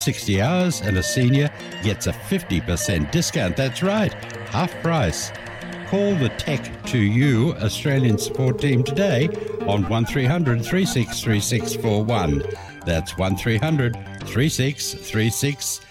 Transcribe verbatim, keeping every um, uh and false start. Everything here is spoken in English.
sixty hours and a senior gets a fifty percent discount. That's right, half price. Call the Tech to You Australian support team today on one three hundred, three six three six four one. That's one three hundred, three six three six